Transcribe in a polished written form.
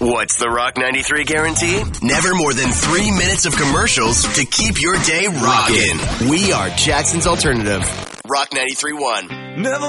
What's the Rock 93 guarantee? Never more than 3 minutes of commercials to keep your day rocking. We are Jackson's Alternative. Rock 93.1. Never